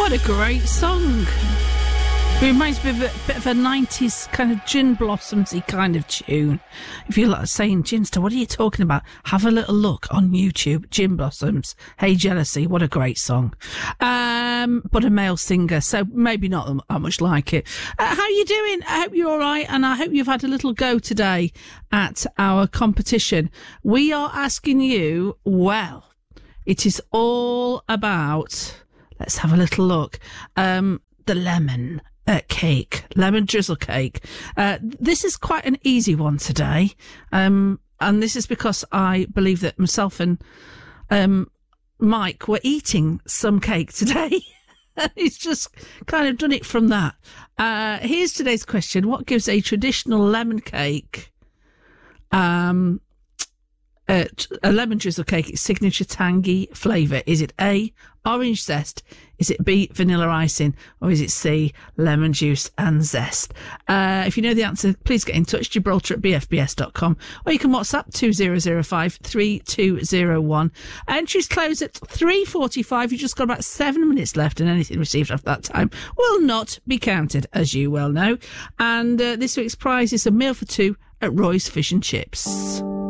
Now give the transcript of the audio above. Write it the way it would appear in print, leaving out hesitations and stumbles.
What a great song. It reminds me of a bit of a 90s kind of Gin Blossomsy kind of tune. If you're like saying, Ginster, what are you talking about? Have a little look on YouTube. Gin Blossoms. Hey Jealousy. What a great song. But a male singer, so maybe not that much like it. How are you doing? I hope you're all right, and I hope you've had a little go today at our competition. We are asking you, well, it is all about, let's have a little look, the lemon cake, lemon drizzle cake. This is quite an easy one today, and this is because I believe that myself and Mike were eating some cake today. He's just kind of done it from that. Here's today's question. What gives a traditional lemon cake a lemon drizzle cake its signature tangy flavour? Is it A, orange zest? Is it B, vanilla icing? Or is it C, lemon juice and zest? If you know the answer, please get in touch, gibraltar@bfbs.com, or you can WhatsApp 2005 3201. Entries close at 3:45. You've just got about 7 minutes left, and anything received after that time will not be counted, as you well know. And this week's prize is a meal for two at Roy's Fish and Chips.